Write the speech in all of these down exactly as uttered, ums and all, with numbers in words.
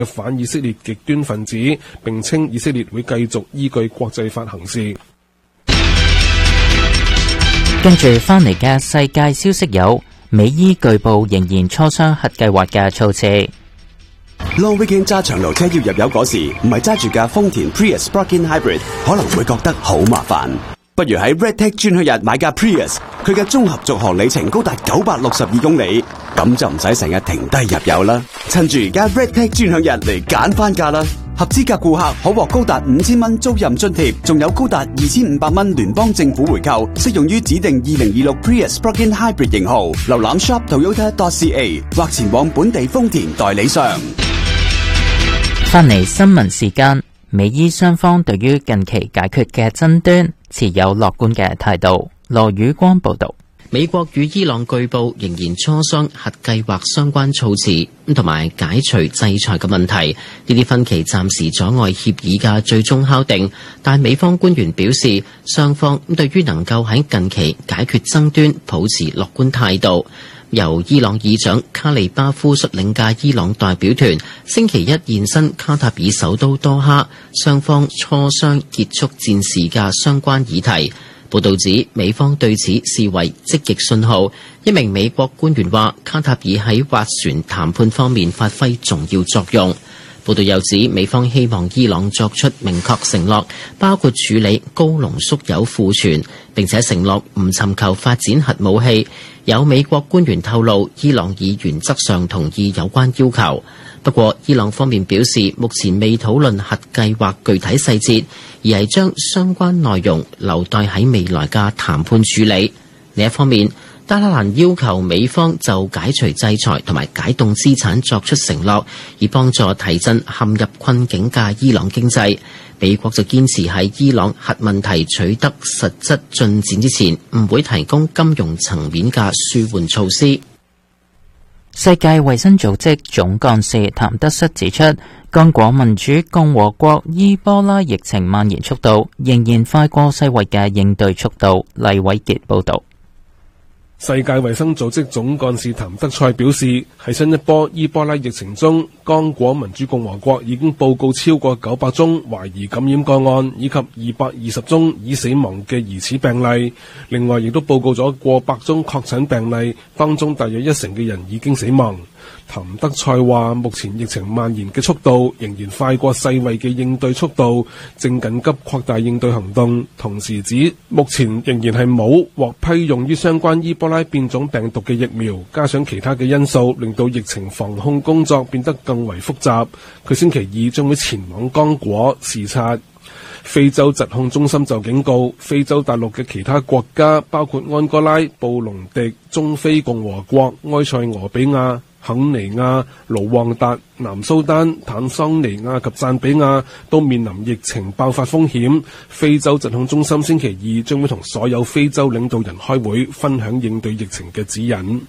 反以色列極端分子，並稱以色列會繼續依據國際法行事。 跟住翻嚟嘅世界消息有，美伊據報仍然磋商核計劃嘅措辭。 Long weekend 揸長途車要入油嗰時，唔係揸住架豐田 Prius Plug-in Hybrid， 可能會覺得好麻煩。不如喺 Redtech 專區日買架 Prius， 佢嘅綜合續航里程高達九百六十二公里，咁就唔使成日停低入油啦。趁住而家 Redtech 專享日嚟揀翻價啦！合資格顧客可獲高達五千蚊租賃津貼，仲有高達二千五百蚊聯邦政府回購，適用於指定二零二六 Prius Plug-in Hybrid 型號。瀏覽 shop toyota dot c a 或前往本地豐田代理商。 翻嚟新聞時間，美伊雙方對於近期解決嘅爭端持有樂觀嘅態度。羅宇光報道。 美國與伊朗據報仍然磋商核計劃相關措辭，同埋解除制裁嘅問題。呢啲分歧暫時阻礙協議嘅最終敲定，但美方官員表示，雙方對於能夠喺近期解決爭端保持樂觀態度。由伊朗議長卡利巴夫率領嘅伊朗代表團星期一現身卡塔爾首都多哈，雙方磋商結束戰事嘅相關議題。報道指，美方對此視為積極信號。一名美國官員話，卡塔爾喺斡旋談判方面發揮重要作用。報道又指，美方希望伊朗作出明確承諾，包括處理高濃縮鈾庫存，並且承諾唔尋求發展核武器。有美國官員透露，伊朗已原則上同意有關要求。不過，伊朗方面表示，目前未討論核計劃具體細節，而係將相關內容留待喺未來嘅談判處理。另一方面，德黑蘭要求美方就解除制裁同埋解凍資產作出承諾，以幫助提振陷入困境嘅伊朗經濟。美國就堅持喺伊朗核問題取得實質進展之前，唔會提供金融層面嘅舒緩措施。 世界衛生組織總幹事譚德塞指出，剛果民主共和國伊波拉疫情蔓延速度仍然快過世衛嘅應對速度。黎偉傑報道。 世界衛生組織總幹事譚德塞表示，喺新一波伊波拉疫情中，剛果民主共和國已經報告超過九百宗懷疑感染個案，以及二百二十宗已死亡嘅疑似病例。另外，亦都報告咗過百宗確診病例，當中大約一成嘅人已經死亡。譚德塞話，目前疫情蔓延嘅速度仍然快過世衛嘅應對速度，正緊急擴大應對行動。同時指，目前仍然係冇獲批用於相關伊波拉變種病毒嘅疫苗，加上其他嘅因素，令到疫情防控工作變得更為複雜。佢星期二將會前往剛果視察。非洲疾控中心就警告，非洲大陸嘅其他國家，包括安哥拉、布隆迪、中非共和國、埃塞俄比亞、肯尼亞、盧旺達、南蘇丹、坦桑尼亞及贊比亞都面臨疫情爆發風險。非洲疾控中心星期二將會同所有非洲領導人開會，分享應對疫情嘅指引。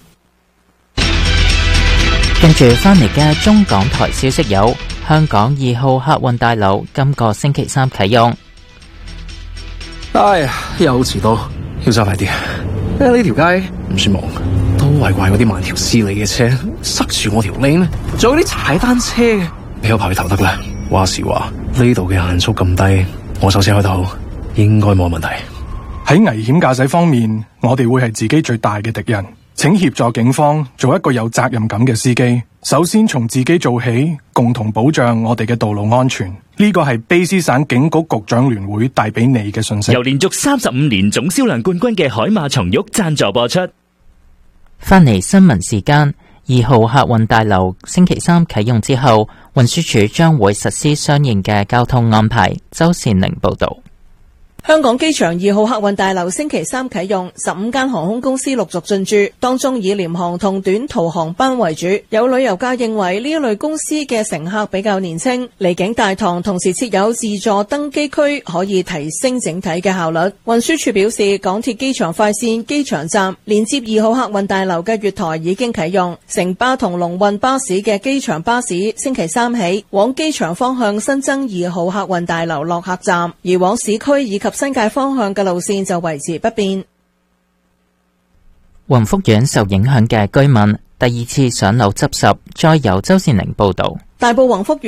跟住翻嚟嘅中港台消息有，香港二號客運大樓今個星期三啟用。 哎呀，又遲到，要走快啲。呢條街唔算忙，都係怪嗰啲慢條斯理嘅車塞住我條 lane，仲有啲踩單車嘅，俾我跑去頭得啦。話時話，呢度嘅限速咁低，我手車開到應該冇問題。 喺危險駕駛方面，我哋會係自己最大嘅敵人。請協助警方做一個有責任感嘅司機，首先從自己做起，共同保障我哋嘅道路安全。呢個係卑詩省警局局長聯會帶俾你嘅信息。 由連續三十五年總銷量冠軍嘅海馬松郁贊助播出。 翻嚟新聞時間，二號客運大樓星期三啟用之後，運輸署將會實施相應嘅交通安排。周善寧報道。 香港機場二號客運大樓星期三啟用，十五間航空公司陸續進駐，當中以廉航同短途航班為主。有旅遊界認為呢一類公司嘅乘客比較年輕，離境大堂同時設有自助登機區，可以提升整體嘅效率。運輸署表示，港鐵機場快線機場站連接二號客運大樓嘅月台已經啟用，城巴同龍運巴士嘅機場巴士星期三起往機場方向新增二號客運大樓落客站，而往市區以及新界方向嘅路線就維持不變。 宏福苑受影響嘅居民第二次上樓執拾，再由周善寧報道。 大埔宏福苑